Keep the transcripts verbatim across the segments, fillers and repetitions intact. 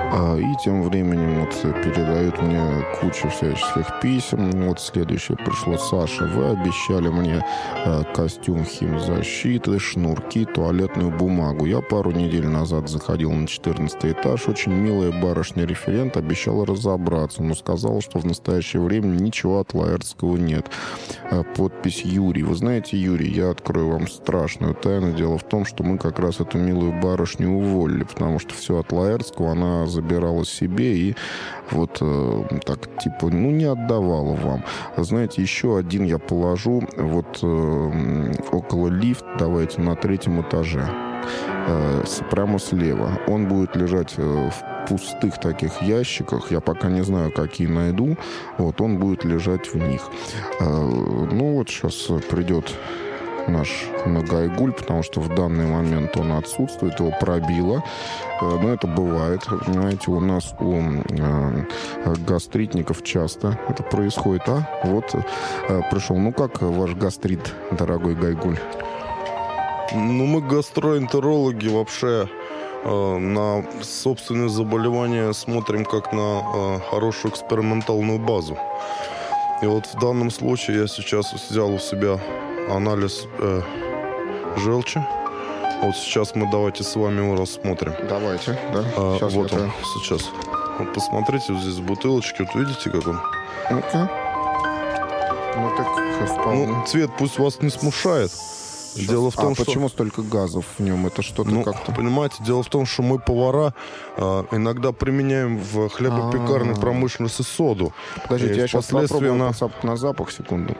И тем временем вот передают мне кучу всяческих писем. Вот следующее пришло: Саша, вы обещали мне костюм химзащиты, шнурки, туалетную бумагу. Я пару недель назад заходил на четырнадцатый этаж. Очень милая барышня-референт обещала разобраться, но сказала, что в настоящее время ничего от Лаэртского нет. Подпись Юрий. Вы знаете, Юрий, я открою вам страшную тайну. Дело в том, что мы как раз эту милую барышню уволили, потому что все от Лаэртского она забирала себе и вот э, так, типа, ну, не отдавала вам. Знаете, еще один я положу вот э, около лифта, давайте, на третьем этаже. Э, прямо слева. Он будет лежать э, в пустых таких ящиках. Я пока не знаю, какие найду. Вот, он будет лежать в них. Э, ну, вот сейчас придет наш Нагайгуль, потому что в данный момент он отсутствует, его пробило. Но это бывает. Понимаете, у нас у э, гастритников часто это происходит. А вот э, пришел. Ну, как ваш гастрит, дорогой Гайгуль? Ну, мы гастроэнтерологи вообще э, на собственные заболевания смотрим как на э, хорошую экспериментальную базу. И вот в данном случае я сейчас взял у себя анализ э, желчи. Вот сейчас мы давайте с вами его рассмотрим. Давайте, да. А, сейчас вот это... он, сейчас. Вот посмотрите, вот здесь в бутылочке, вот видите, как он? Ну-ка. Ну, так вполне. Ну, цвет пусть вас не смущает. Сейчас. Дело в том, а что... почему столько газов в нем? Это что-то ну, как-то... понимаете, дело в том, что мы, повара, э, иногда применяем в хлебопекарной А-а-а. промышленности соду. Подождите, И я сейчас впоследствии попробую она... на запах, секунду.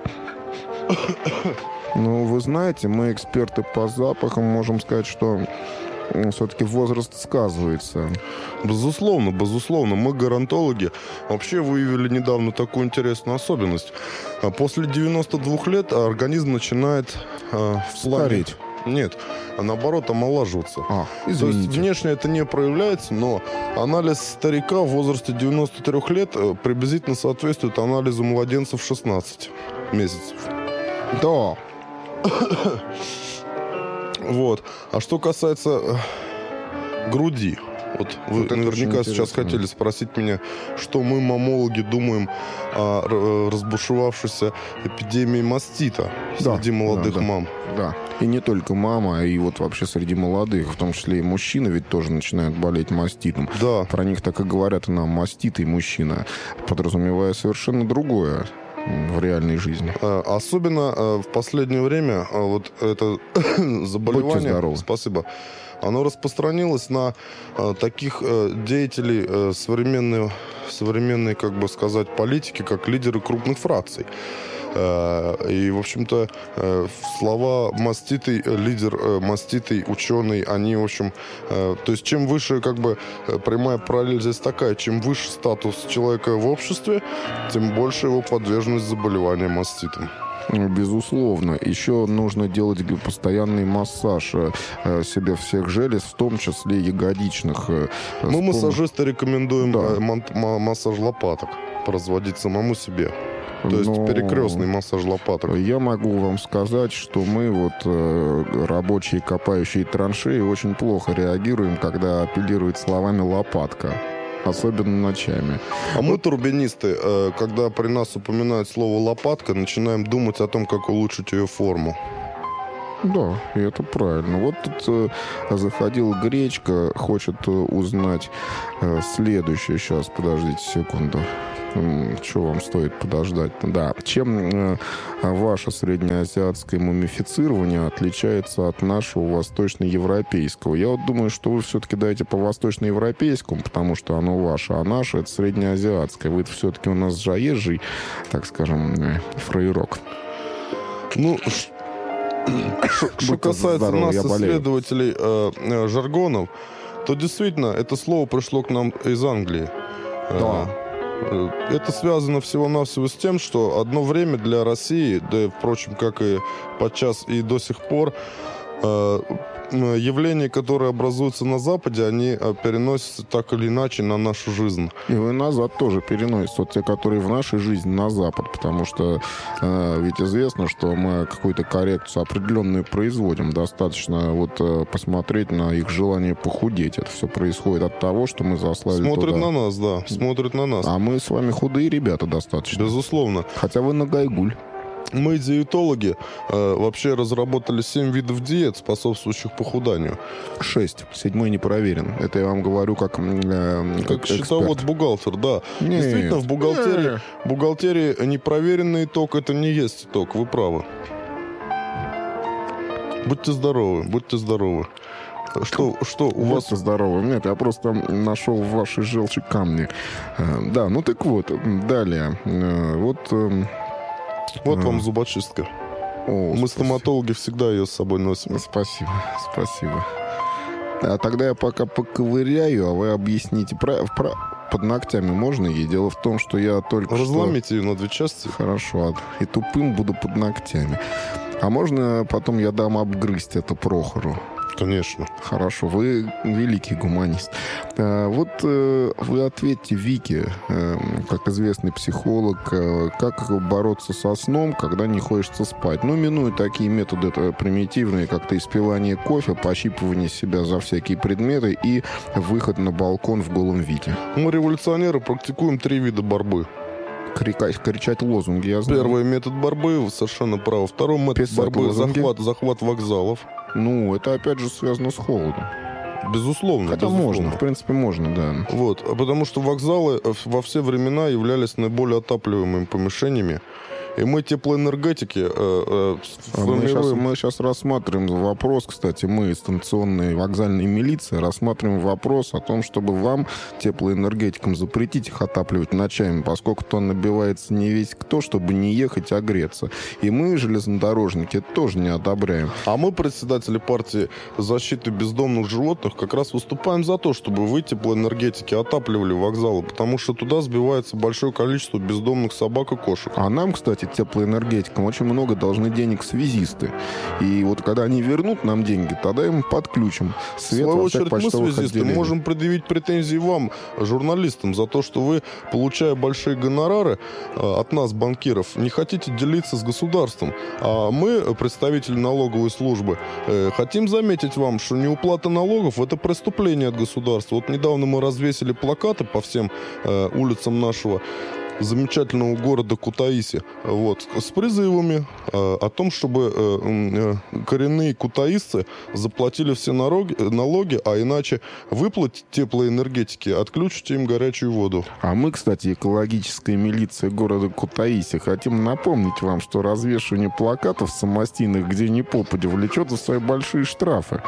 Ну, вы знаете, мы эксперты по запахам, можем сказать, что все-таки возраст сказывается. Безусловно, безусловно. Мы, гарантологи, вообще выявили недавно такую интересную особенность. После девяноста двух лет организм начинает э, в плане... Стареть. Нет, а наоборот омолаживаться. А, То есть внешне это не проявляется, но анализ старика в возрасте девяноста трёх лет приблизительно соответствует анализу младенца в шестнадцать месяцев. Да. Вот. А что касается груди. Вот вы вот наверняка сейчас хотели спросить меня, что мы, мамологи, думаем о разбушевавшейся эпидемии мастита да, среди молодых да, да. мам. Да. И не только мама, а и вот вообще среди молодых, в том числе и мужчины ведь тоже начинают болеть маститом. Да. Про них так и говорят, она мастит и мужчина, подразумевая совершенно другое в реальной жизни. Особенно в последнее время вот это заболевание, спасибо, оно распространилось на таких деятелей современной, современной, как бы сказать, политики, как лидеры крупных фракций. И, в общем-то, слова маститый, лидер маститый, ученый, они, в общем, то есть чем выше, как бы, прямая параллель здесь такая, чем выше статус человека в обществе, тем больше его подверженность заболеваниям маститом. Безусловно. Еще нужно делать постоянный массаж себе всех желез, в том числе ягодичных. Мы, массажисты, рекомендуем да. массаж лопаток производить самому себе. То есть Но перекрестный массаж лопаток. Я могу вам сказать, что мы, вот э, рабочие, копающие траншеи, очень плохо реагируем, когда апеллируют словами «лопатка». Особенно ночами. А мы, турбинисты, э, когда при нас упоминают слово «лопатка», начинаем думать о том, как улучшить ее форму. Да, и это правильно. Вот тут э, заходил Гречка, хочет э, узнать э, следующее. Сейчас, подождите секунду. Что вам стоит подождать? Да. Чем э, ваше среднеазиатское мумифицирование отличается от нашего восточноевропейского? Я вот думаю, что вы все-таки даете по восточноевропейскому, потому что оно ваше, а наше — это среднеазиатское. Вы все-таки у нас заезжий, так скажем, э, фраерок. Ну, что касается здоровы, нас, исследователей э, э, жаргонов, то действительно это слово пришло к нам из Англии. Да. Это связано всего-навсего с тем, что одно время для России, да и, впрочем, как и подчас и до сих пор, э, явления, которые образуются на Западе, они переносятся так или иначе на нашу жизнь. И вы назад тоже переносятся, вот те, которые в нашей жизни на Запад, потому что э, ведь известно, что мы какую-то коррекцию определенную производим. Достаточно вот э, посмотреть на их желание похудеть. Это все происходит от того, что мы заслали Смотрят туда. на нас, да, смотрят на нас. А мы с вами худые ребята достаточно. Безусловно. Хотя вы на гайгуль. Мы, диетологи, э, вообще разработали семь видов диет, способствующих похуданию. Шесть. Седьмой не проверен. Это я вам говорю как, э, как, как счетовод-бухгалтер, да. Нет. Действительно, в бухгалтерии, Нет. бухгалтерии непроверенный итог – это не есть итог, вы правы. Будьте здоровы, будьте здоровы. Что, что у вас... Будьте здоровы. Нет, я просто нашел в вашей желчи камни. Э, да, ну так вот, далее. Э, вот... Э, Вот вам зубочистка. О, Мы, спасибо. стоматологи, всегда ее с собой носим. Спасибо, спасибо. А тогда я пока поковыряю, а вы объясните. Про, про, под ногтями можно? И дело в том, что я только Разломите что... ее на две части. Хорошо. И тупым буду под ногтями. А можно потом я дам обгрызть это Прохору? Конечно. Хорошо, вы великий гуманист. А, вот э, вы ответьте Вике, э, как известный психолог, э, как бороться со сном, когда не хочется спать. Ну, минуя такие методы это примитивные, как-то испивание кофе, пощипывание себя за всякие предметы и выход на балкон в голом виде. Мы, революционеры, практикуем три вида борьбы. Крикать, кричать лозунги, я знаю. Первый метод борьбы, вы совершенно правы. Второй метод Писать борьбы, лозунги. захват, захват вокзалов. Ну, это опять же связано с холодом. Безусловно. Хотя безусловно. можно, в принципе, можно, да. Вот, а потому что вокзалы во все времена являлись наиболее отапливаемыми помещениями. И мы теплоэнергетики э, э, Мы сейчас, формируем... мы сейчас рассматриваем вопрос, кстати, мы, станционная вокзальная милиция, рассматриваем вопрос о том, чтобы вам, теплоэнергетикам, запретить их отапливать ночами, поскольку то набивается не весь кто, чтобы не ехать, а греться. И мы, железнодорожники, это тоже не одобряем. А мы, председатели партии защиты бездомных животных, как раз выступаем за то, чтобы вы, теплоэнергетики, отапливали вокзалы, потому что туда сбивается большое количество бездомных собак и кошек. А нам, кстати, теплоэнергетикам очень много должны денег связисты. И вот когда они вернут нам деньги, тогда им подключим свет В свою во всех очередь, мы, почтовых связисты, отделениях. можем предъявить претензии вам, журналистам, за то, что вы, получая большие гонорары э, от нас, банкиров, не хотите делиться с государством. А мы, представители налоговой службы, э, хотим заметить вам, что неуплата налогов – это преступление от государства. Вот недавно мы развесили плакаты по всем э, улицам нашего замечательного города Кутаиси, вот, с призывами э, о том, чтобы э, э, коренные кутаисцы заплатили все налоги, налоги, а иначе выплатить теплоэнергетики, отключите им горячую воду. А мы, кстати, экологическая милиция города Кутаиси, хотим напомнить вам, что развешивание плакатов самостийных, где ни попадя, влечет за свои большие штрафы.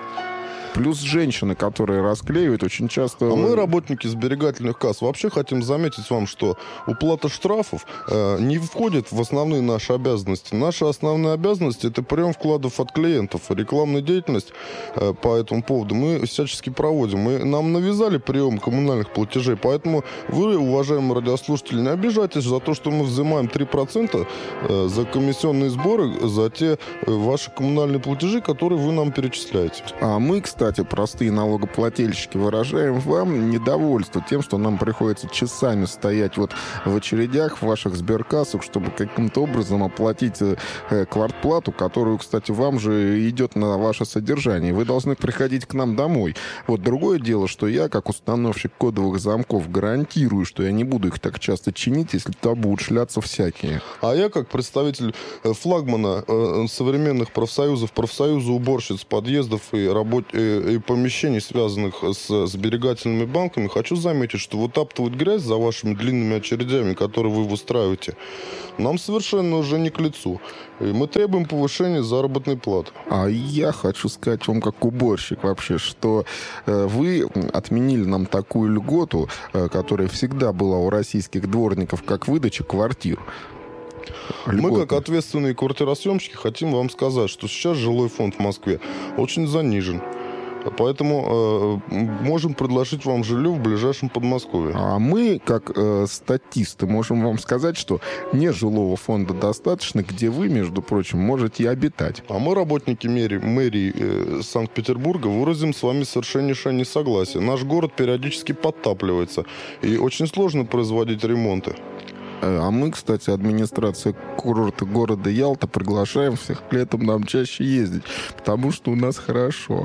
Плюс женщины, которые расклеивают, очень часто... А мы, работники сберегательных касс, вообще хотим заметить вам, что уплата штрафов э, не входит в основные наши обязанности. Наши основные обязанности – это прием вкладов от клиентов. Рекламная деятельность э, по этому поводу мы всячески проводим. Мы, нам навязали прием коммунальных платежей, поэтому вы, уважаемые радиослушатели, не обижайтесь за то, что мы взимаем три процента э, за комиссионные сборы, за те э, ваши коммунальные платежи, которые вы нам перечисляете. А мы, кстати, Кстати, простые налогоплательщики, выражаем вам недовольство тем, что нам приходится часами стоять вот в очередях в ваших сберкассах, чтобы каким-то образом оплатить э, квартплату, которую, кстати, вам же идет на ваше содержание. Вы должны приходить к нам домой. Вот другое дело, что я, как установщик кодовых замков, гарантирую, что я не буду их так часто чинить, если туда будут шляться всякие. А я, как представитель флагмана э, современных профсоюзов, профсоюза уборщиц подъездов и работ... и помещений, связанных с сберегательными банками, хочу заметить, что вытаптывать грязь за вашими длинными очередями, которые вы выстраиваете, нам совершенно уже не к лицу. И мы требуем повышения заработной платы. А я хочу сказать вам, как уборщик вообще, что э, вы отменили нам такую льготу, э, которая всегда была у российских дворников, как выдача квартир. Льготно. Мы, как ответственные квартиросъемщики, хотим вам сказать, что сейчас жилой фонд в Москве очень занижен. Поэтому э, можем предложить вам жилье в ближайшем Подмосковье. А мы, как э, статисты, можем вам сказать, что нежилого фонда достаточно, где вы, между прочим, можете обитать. А мы, работники мэрии, мэрии э, Санкт-Петербурга, выразим с вами совершеннейшее несогласие. Наш город периодически подтапливается, и очень сложно производить ремонты. А мы, кстати, администрация курорта города Ялта, приглашаем всех летом нам чаще ездить, потому что у нас хорошо.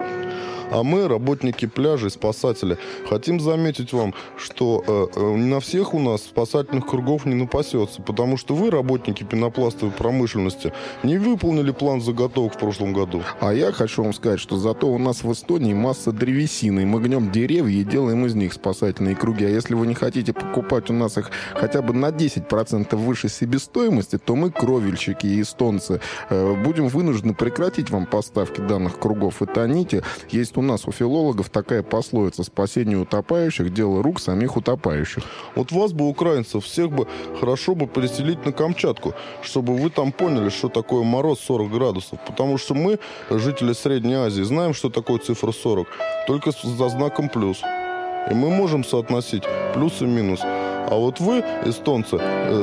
А мы, работники пляжей, спасатели, хотим заметить вам, что э, э, не на всех у нас спасательных кругов не напасется, потому что вы, работники пенопластовой промышленности, не выполнили план заготовок в прошлом году. А я хочу вам сказать, что зато у нас в Эстонии масса древесины, и мы гнем деревья и делаем из них спасательные круги. А если вы не хотите покупать у нас их хотя бы на десять процентов выше себестоимости, то мы, кровельщики и эстонцы, э, будем вынуждены прекратить вам поставки данных кругов. Этоните. Есть у нас, у филологов, такая пословица: спасение утопающих — дело рук самих утопающих. Вот вас бы, украинцев, всех бы хорошо бы переселить на Камчатку, чтобы вы там поняли, что такое мороз сорок градусов. Потому что мы, жители Средней Азии, знаем, что такое цифра сорок, только за знаком плюс. И мы можем соотносить плюс и минус. А вот вы, эстонцы,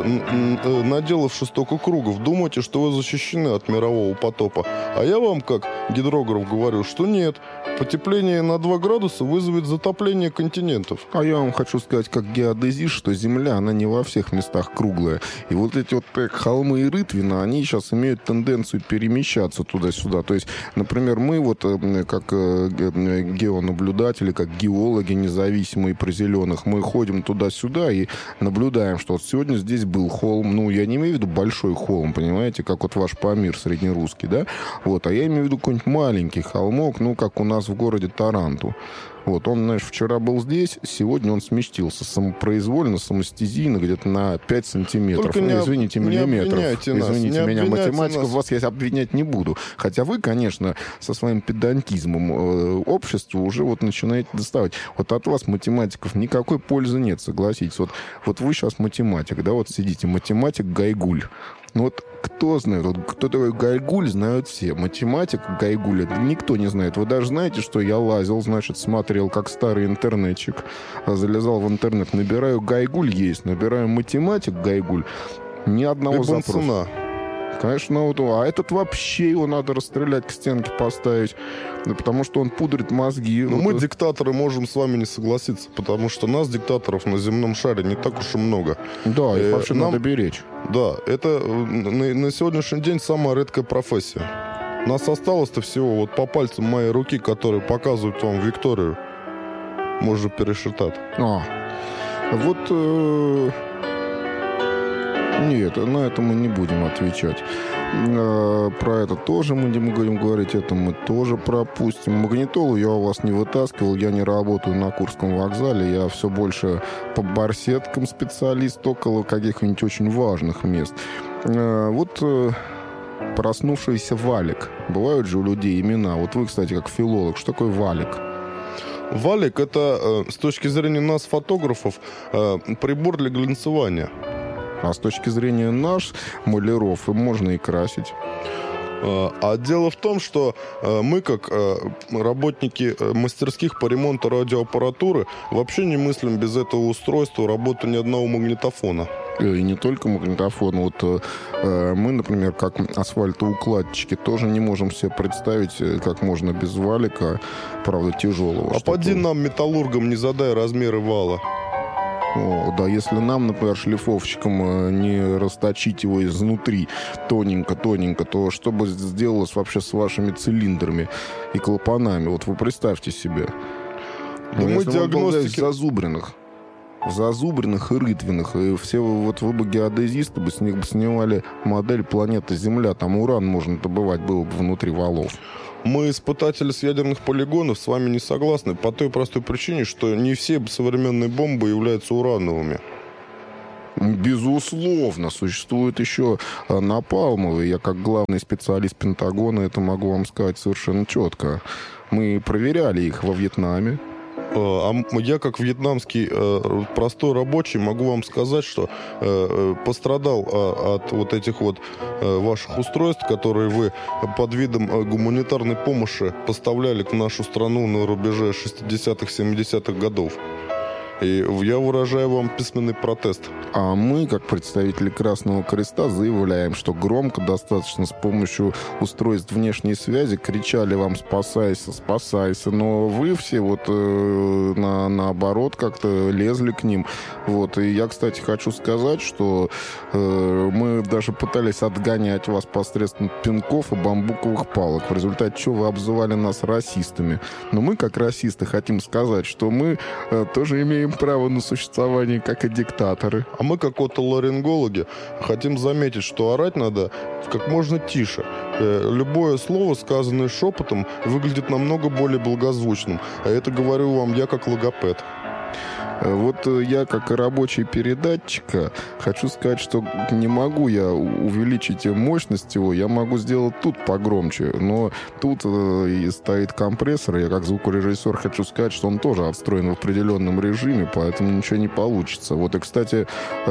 наделавши столько кругов, думаете, что вы защищены от мирового потопа. А я вам, как гидрограф, говорю, что нет. Потепление на два градуса вызовет затопление континентов. А я вам хочу сказать, как геодезист, что Земля, она не во всех местах круглая. И вот эти вот холмы и рытвина, они сейчас имеют тенденцию перемещаться туда-сюда. То есть, например, мы вот, как геонаблюдатели, как геологи независимые при зеленых, мы ходим туда-сюда и наблюдаем, что вот сегодня здесь был холм. Ну, я не имею в виду большой холм, понимаете, как вот ваш Памир среднерусский, да? Вот, а я имею в виду какой-нибудь маленький холмок, ну, как у нас в городе Таранту. Вот, он, знаешь, вчера был здесь, сегодня он сместился самопроизвольно, самостезийно, где-то на пять сантиметров. Только ну, не, извините, не миллиметров. Извините нас, меня, математиков нас. вас я обвинять не буду. Хотя вы, конечно, со своим педантизмом э, общества уже вот начинаете доставать. Вот от вас, математиков, никакой пользы нет, согласитесь. Вот, вот вы сейчас математик, да, вот сидите, математик Гайгуль. Ну вот кто знает, вот кто такой Гайгуль, знают все. Математик Гайгуль никто не знает. Вы даже знаете, что я лазил, значит, смотрел, как старый интернетчик. Залезал в интернет, набираю Гайгуль, есть, набираю математик Гайгуль, ни одного запроса. Конечно, вот, а этот вообще его надо расстрелять, к стенке поставить, потому что он пудрит мозги. Но вот мы, это... диктаторы, можем с вами не согласиться, потому что нас, диктаторов, на земном шаре не так уж и много. Да, их э, вообще нам... надо беречь. Да, это на, на сегодняшний день самая редкая профессия. Нас осталось-то всего вот по пальцам моей руки, которые показывают вам Викторию. Можно пересчитать. А, вот... Э... Нет, на это мы не будем отвечать. Про это тоже мы не будем говорить, это мы тоже пропустим. Магнитолу я у вас не вытаскивал, я не работаю на Курском вокзале, я все больше по барсеткам специалист, около каких-нибудь очень важных мест. Вот проснувшийся валик. Бывают же у людей имена. Вот вы, кстати, как филолог, что такое валик? Валик — это, с точки зрения нас, фотографов, прибор для глянцевания. А с точки зрения нас, маляров, им можно и красить. А дело в том, что мы, как работники мастерских по ремонту радиоаппаратуры, вообще не мыслим без этого устройства работу ни одного магнитофона. И не только магнитофона. Вот э, мы, например, как асфальтоукладчики, тоже не можем себе представить, как можно без валика, правда, тяжелого. А поди нам, металлургам, не задай размеры вала. О, да, если нам, например, шлифовщикам не расточить его изнутри тоненько-тоненько, то что бы сделалось вообще с вашими цилиндрами и клапанами? Вот вы представьте себе. Да мы диагностики... зазубренных. зазубренных и рытвенных. И все вот вы бы геодезисты бы с них бы снимали модель планеты Земля. Там уран можно добывать было бы внутри валов. Мы, испытатели с ядерных полигонов, с вами не согласны по той простой причине, что не все современные бомбы являются урановыми. Безусловно, существует еще напалмовые. Я как главный специалист Пентагона это могу вам сказать совершенно четко. Мы проверяли их во Вьетнаме. А я, как вьетнамский простой рабочий, могу вам сказать, что пострадал от вот этих вот ваших устройств, которые вы под видом гуманитарной помощи поставляли в нашу страну на рубеже шестидесятых, семидесятых годов. И я выражаю вам письменный протест. А мы, как представители Красного Креста, заявляем, что громко достаточно с помощью устройств внешней связи кричали вам «спасайся, спасайся», но вы все вот э, на, наоборот как-то лезли к ним. Вот. И я, кстати, хочу сказать, что э, мы даже пытались отгонять вас посредством пинков и бамбуковых палок, в результате чего вы обзывали нас расистами. Но мы, как расисты, хотим сказать, что мы э, тоже имеем право на существование, как и диктаторы. А мы, как отоларингологи, хотим заметить, что орать надо как можно тише. Любое слово, сказанное шепотом, выглядит намного более благозвучным. А это говорю вам я, как логопед. Вот я, как рабочий передатчика, хочу сказать, что не могу я увеличить мощность его, я могу сделать тут погромче, но тут и стоит компрессор, я как звукорежиссер хочу сказать, что он тоже отстроен в определенном режиме, поэтому ничего не получится. Вот и, кстати,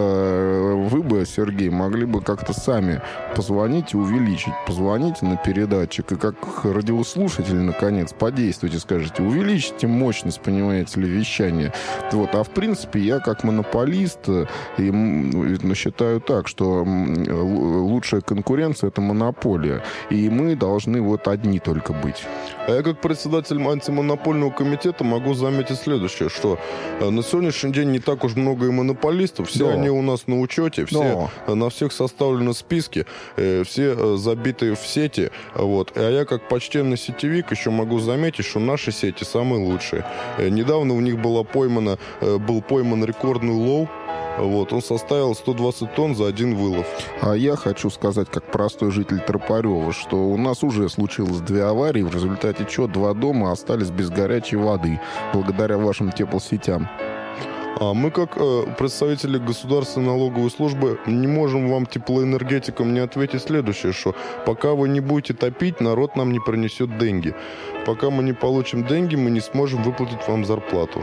вы бы, Сергей, могли бы как-то сами позвонить и увеличить. Позвоните на передатчик, и как радиослушатель, наконец, подействуйте, скажите, увеличите мощность, понимаете ли, вещания. Вот. А в принципе, я как монополист и, ну, считаю так, что лучшая конкуренция — это монополия. И мы должны вот одни только быть. А я как председатель антимонопольного комитета могу заметить следующее, что на сегодняшний день не так уж много и монополистов. Все да. они у нас на учете, все, да. на всех составлены списки, все забиты в сети. Вот. А я как почтенный сетевик еще могу заметить, что наши сети самые лучшие. Недавно у них была поймана был пойман рекордный улов. Вот, он составил сто двадцать тонн за один вылов. А я хочу сказать, как простой житель Тропарева, что у нас уже случилось две аварии, в результате чего два дома остались без горячей воды, благодаря вашим теплосетям. А мы, как э, представители государственной налоговой службы, не можем вам, теплоэнергетикам, не ответить следующее, что пока вы не будете топить, народ нам не принесет деньги. Пока мы не получим деньги, мы не сможем выплатить вам зарплату.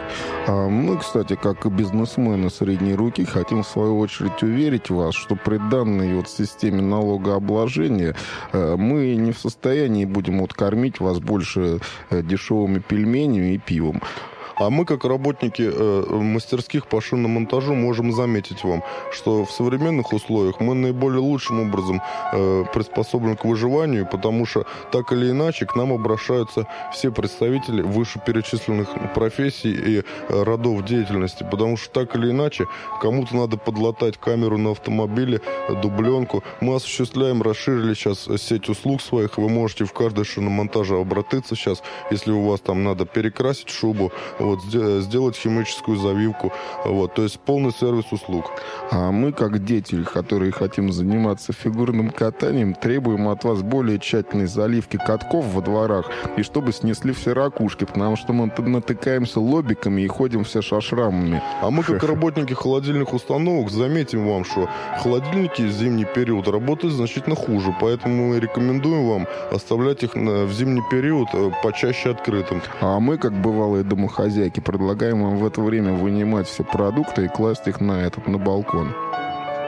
А мы, кстати, как и бизнесмены средней руки, хотим в свою очередь уверить вас, что при данной вот системе налогообложения мы не в состоянии будем вот кормить вас больше дешевыми пельменями и пивом. А мы, как работники э, мастерских по шиномонтажу, можем заметить вам, что в современных условиях мы наиболее лучшим образом э, приспособлены к выживанию, потому что так или иначе к нам обращаются все представители вышеперечисленных профессий и э, родов деятельности, потому что так или иначе кому-то надо подлатать камеру на автомобиле, дубленку. Мы осуществляем, расширили сейчас сеть услуг своих, вы можете в каждой шиномонтаже обратиться сейчас, если у вас там надо перекрасить шубу, вот, сделать химическую завивку, вот, то есть полный сервис услуг. А мы, как дети, которые хотим заниматься фигурным катанием, требуем от вас более тщательной заливки катков во дворах, и чтобы снесли все ракушки, потому что мы натыкаемся лобиками и ходим все шашрамами. А мы, как работники холодильных установок, заметим вам, что холодильники в зимний период работают значительно хуже, поэтому мы рекомендуем вам оставлять их в зимний период почаще открытым. А мы, как бывалые домохозяйки, предлагаем вам в это время вынимать все продукты и класть их на этот, на балкон.